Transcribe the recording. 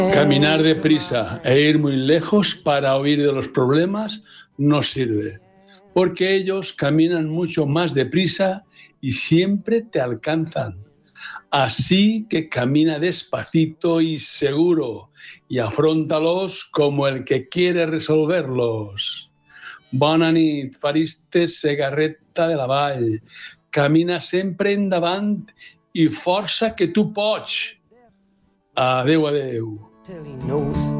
Caminar deprisa e ir muy lejos para huir de los problemas no sirve, porque ellos caminan mucho más deprisa y siempre te alcanzan. Así que camina despacito y seguro y afróntalos como el que quiere resolverlos. Bona nit, Fariste Segarreta de la Vall. Camina sempre endavant i força que tu pots. Adéu, adéu.